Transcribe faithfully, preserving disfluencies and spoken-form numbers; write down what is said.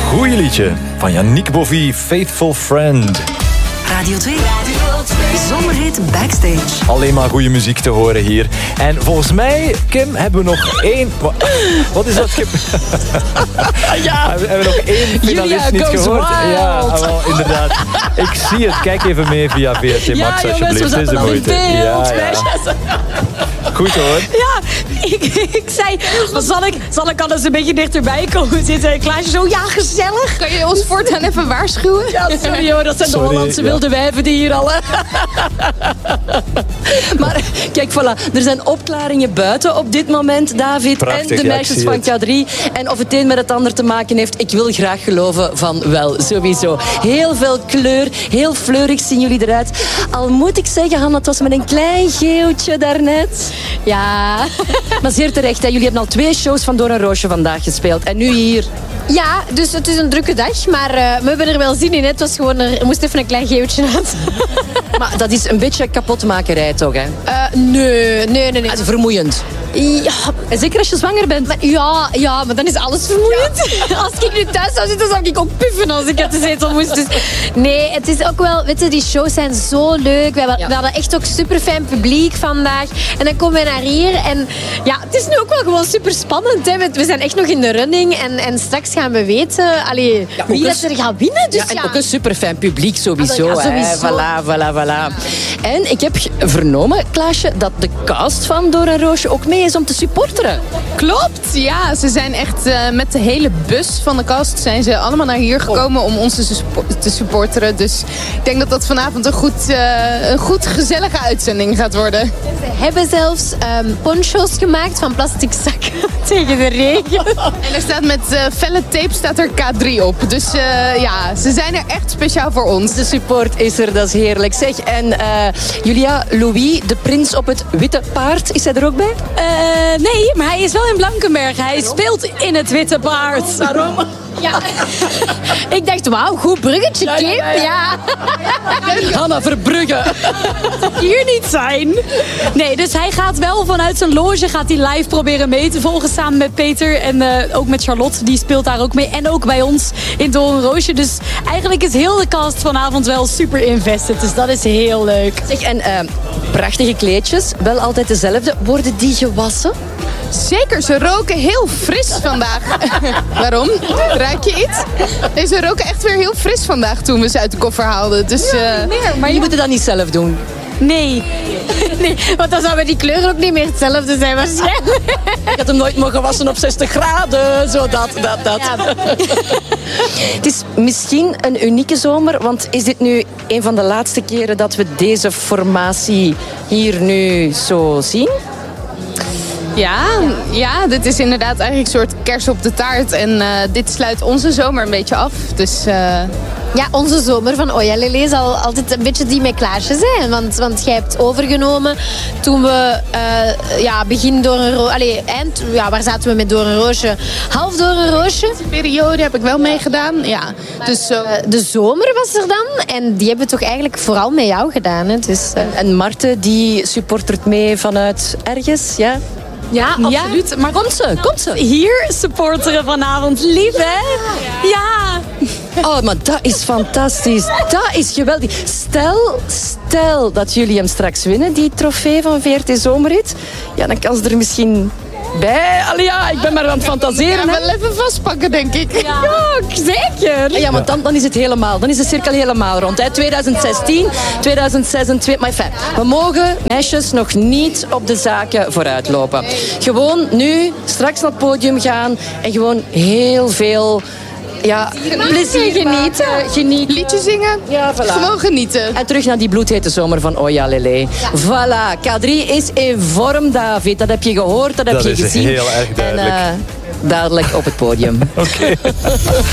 Goeie liedje van Yannick Bovie, Faithful Friend. Radio twee. Zomerhit Backstage. Alleen maar goede muziek te horen hier. En volgens mij, Kim, hebben we nog één... Wat is dat, Kim? Ja. Hebben we nog één finalist Julia niet goes gehoord? wild. Ja, wel, inderdaad. Ik zie het. Kijk even mee via V R T Ja, Max, jongens, alsjeblieft. we Het is zaten de al in moeite. beeld, Ja, ja. meisjes. Goed hoor. Ja, ik, ik zei, zal ik, zal ik anders een beetje dichterbij komen zitten? En Klaasje zo, ja, gezellig. Kan je ons voortaan even waarschuwen? Ja, sorry hoor, dat zijn Sorry, de Hollandse ja. wilde wijven die hier al... Maar kijk, voilà, er zijn opklaringen buiten op dit moment, David. Prachtig, en de ja, ik meisjes zie van het. K drie. En of het een met het ander te maken heeft, ik wil graag geloven van wel, sowieso. Heel veel kleur, heel fleurig zien jullie eruit. Al moet ik zeggen, Hanna, het was met een klein geeuwtje daarnet. Ja. Maar zeer terecht, hè. Jullie hebben al twee shows van Door een Roosje vandaag gespeeld. En nu hier. Ja, dus het is een drukke dag, maar uh, we hebben er wel zin in. Hè. Het was gewoon, er, er moest even een klein geeuwtje uit. Maar dat is een beetje kapotmakerij toch, hè? Uh, nee, nee, nee. nee. Dat is vermoeiend. Ja, En zeker als je zwanger bent. maar, ja, ja, maar dan is alles vermoeiend. Als ik nu thuis zou zitten, zou ik ook puffen als ik uit de zetel moest. Dus nee, het is ook wel... Weet je, die shows zijn zo leuk. We, hebben, Ja. we hadden echt ook super fijn publiek vandaag. En dan komen we naar hier. En ja, het is nu ook wel gewoon super spannend. Hè. We, we zijn echt nog in de running. En, en straks gaan we weten allee, Ja, wie ook dat een- er gaat winnen. Dus Ja, en ja. ook een superfijn publiek sowieso. Ah, ja, hè. sowieso. Voilà, voilà, voilà. En ik heb g- vernomen, Klaasje, dat de cast van Door een Roosje ook mee is om te supporteren. Klopt, ja. Ze zijn echt uh, met de hele bus van de cast zijn ze allemaal naar hier gekomen om ons te, suppo- te supporteren. Dus ik denk dat dat vanavond een goed, uh, een goed gezellige uitzending gaat worden. We hebben zelfs um, poncho's gemaakt van plastic zakken tegen de regen. En er staat met uh, felle tape staat er K drie op. Dus uh, ja, ze zijn er echt speciaal voor ons. De support is er, dat is heerlijk. Zeg, en eh, Julia, Louis, de prins op het witte paard, is hij er ook bij? Uh, nee, maar hij is wel in Blankenberg. Hij speelt in het Witte Paard. Waarom? Ja. Ik dacht, wauw, goed bruggetje, Ja, Kim. ja, ja, Ja. Hanna Verbrugge. Hier niet zijn. Nee, dus hij gaat wel vanuit zijn loge gaat hij live proberen mee te volgen samen met Peter. En uh, ook met Charlotte, die speelt daar ook mee. En ook bij ons in Door een Roosje. Dus eigenlijk is heel de cast vanavond wel super invested. Dus dat is heel leuk. Zeg, en eh, prachtige kleedjes, wel altijd dezelfde. Worden die gewassen? Zeker, ze roken heel fris vandaag. Waarom? Ruik je iets? Nee, ze roken echt weer heel fris vandaag toen we ze uit de koffer haalden. Dus, uh, Maar je moet het dan niet zelf doen. Nee. Nee, want dan zouden die kleuren ook niet meer hetzelfde zijn waarschijnlijk. Ik had hem nooit mogen wassen op zestig graden. Zo dat, dat, dat. Het is misschien een unieke zomer, want is dit nu een van de laatste keren dat we deze formatie hier nu zo zien? ja, ja, dit is inderdaad eigenlijk een soort kers op de taart. En uh, dit sluit onze zomer een beetje af. Dus... Uh, Ja, onze zomer van Oja Lele zal altijd een beetje die met Klaasje zijn. Want, want jij hebt overgenomen toen we uh, ja, begin Door een Roosje... Allee, eind... Ja, waar zaten we met Door een Roosje? Half Door een Roosje. periode heb ik wel meegedaan. Ja. Dus zo... Uh, de zomer was er dan. En die hebben we toch eigenlijk vooral met jou gedaan. Hè? Dus, uh... En Marten, die supportert mee vanuit ergens, ja? Ja, absoluut. Maar Komt ze, komt ze. hier supporteren vanavond. Lief, hè? Ja. Oh, maar dat is fantastisch. Dat is geweldig. Stel, stel dat jullie hem straks winnen, die trofee van V R T Zomerhit. Ja, dan kan ze er misschien bij. Allee, ja, ik ben maar aan het fantaseren. Ja, hè. wel even vastpakken, denk ik. Ja, zeker. Ja, want dan, dan is het helemaal. Dan is de cirkel helemaal rond. Hè. twintig zestien, tweeduizend zesentwintig. Maar enfin, we mogen meisjes nog niet op de zaken vooruitlopen. Gewoon nu, straks naar het podium gaan en gewoon heel veel... Ja, plezier genieten. maken, genieten. Liedje zingen. Ja, voilà. Gewoon genieten. En terug naar die bloedhete zomer van Oja Lele. Voilà, K drie is in vorm, David. Dat heb je gehoord, dat heb Dat je is gezien. heel erg duidelijk. En uh, dadelijk op het podium. Oké.